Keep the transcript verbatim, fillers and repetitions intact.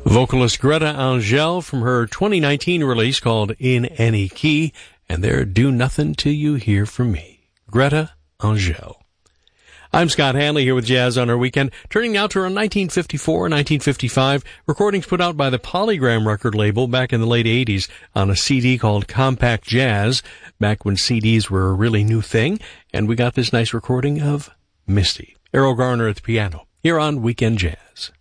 Vocalist Greta Angel from her twenty nineteen release called In Any Key, and their Do Nothing Till You Hear From Me. Greta Angel. I'm Scott Hanley here with Jazz on Our Weekend, turning now to around nineteen fifty-four and nineteen fifty-five, recordings put out by the Polygram record label back in the late eighties on a C D called Compact Jazz, back when C Ds were a really new thing, and we got this nice recording of Misty. Errol Garner at the piano, here on Weekend Jazz.